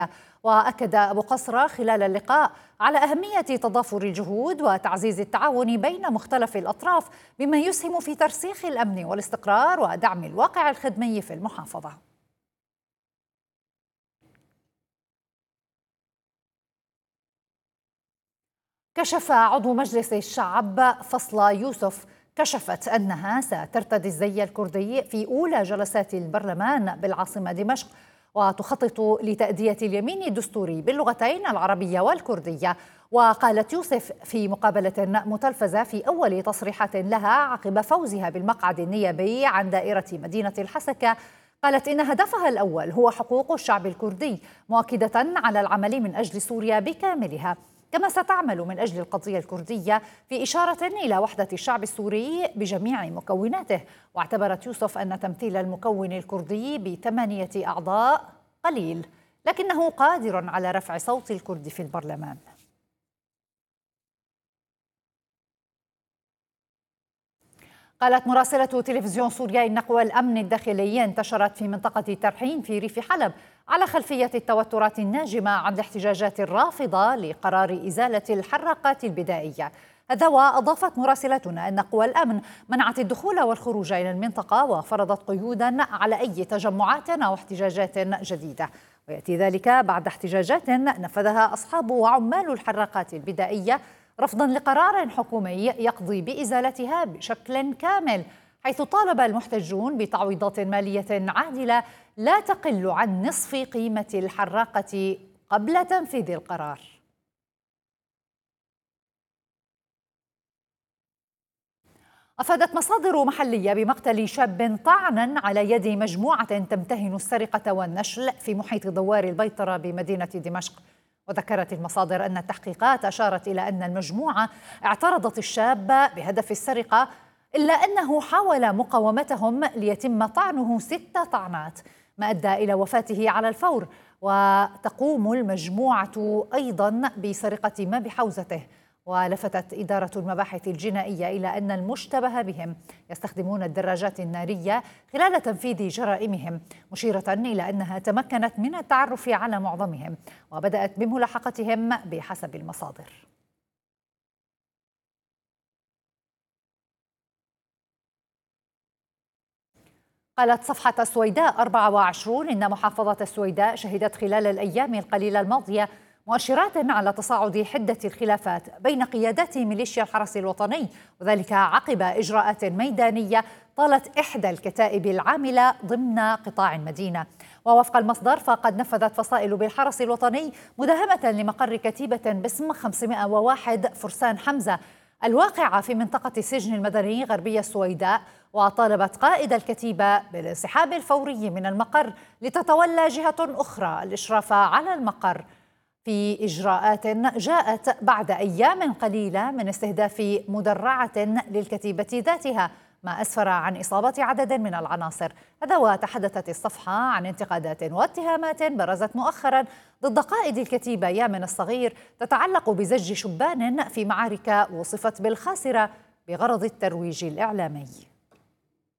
وأكد أبو قصرة خلال اللقاء على أهمية تضافر الجهود وتعزيز التعاون بين مختلف الأطراف بما يسهم في ترسيخ الأمن والاستقرار ودعم الواقع الخدمي في المحافظة. كشف عضو مجلس الشعب فصلة يوسف كشفت أنها سترتدي الزي الكردي في أولى جلسات البرلمان بالعاصمة دمشق، وتخطط لتأدية اليمين الدستوري باللغتين العربية والكردية. وقالت يوسف في مقابلة متلفزة في أول تصريحات لها عقب فوزها بالمقعد النيابي عن دائرة مدينة الحسكة، قالت إن هدفها الأول هو حقوق الشعب الكردي، مؤكدة على العمل من أجل سوريا بكاملها، كما ستعمل من أجل القضية الكردية، في إشارة إلى وحدة الشعب السوري بجميع مكوناته. واعتبرت يوسف أن تمثيل المكون الكردي ب8 أعضاء قليل، لكنه قادر على رفع صوت الكرد في البرلمان. قالت مراسلة تلفزيون سوريا إن قوى الأمن الداخلي انتشرت في منطقة ترحين في ريف حلب على خلفية التوترات الناجمة عن الاحتجاجات الرافضة لقرار إزالة الحراقات البدائية. هذا وأضافت مراسلتنا أن قوى الأمن منعت الدخول والخروج إلى المنطقة وفرضت قيودا على أي تجمعات أو احتجاجات جديدة، ويأتي ذلك بعد احتجاجات نفذها أصحاب وعمال الحراقات البدائية رفضا لقرار حكومي يقضي بإزالتها بشكل كامل، حيث طالب المحتجون بتعويضات مالية عادلة لا تقل عن نصف قيمة الحراقة قبل تنفيذ القرار. أفادت مصادر محلية بمقتل شاب طعنا على يد مجموعة تمتهن السرقة والنشل في محيط دوار البيطرة بمدينة دمشق. وذكرت المصادر أن التحقيقات أشارت إلى أن المجموعة اعترضت الشاب بهدف السرقة، إلا أنه حاول مقاومتهم ليتم طعنه 6 طعنات، ما أدى إلى وفاته على الفور. وتقوم المجموعة أيضا بسرقة ما بحوزته. ولفتت إدارة المباحث الجنائية إلى أن المشتبه بهم يستخدمون الدراجات النارية خلال تنفيذ جرائمهم، مشيرة إلى أنها تمكنت من التعرف على معظمهم وبدأت بملاحقتهم بحسب المصادر. قالت صفحة السويداء 24 إن محافظة السويداء شهدت خلال الأيام القليلة الماضية مؤشرات على تصاعد حدة الخلافات بين قيادات ميليشيا الحرس الوطني، وذلك عقب إجراءات ميدانية طالت إحدى الكتائب العاملة ضمن قطاع المدينة. ووفق المصدر فقد نفذت فصائل بالحرس الوطني مداهمة لمقر كتيبة باسم 501 فرسان حمزة الواقعة في منطقة السجن المدني غربي السويداء، وطالبت قائد الكتيبة بالانسحاب الفوري من المقر لتتولى جهة أخرى الإشراف على المقر، في إجراءات جاءت بعد أيام قليلة من استهداف مدرعة للكتيبة ذاتها، ما أسفر عن إصابة عدد من العناصر. هذا وتحدثت الصفحة عن انتقادات واتهامات برزت مؤخرا ضد قائد الكتيبة يامن الصغير تتعلق بزج شبان في معارك وصفت بالخاسرة بغرض الترويج الإعلامي.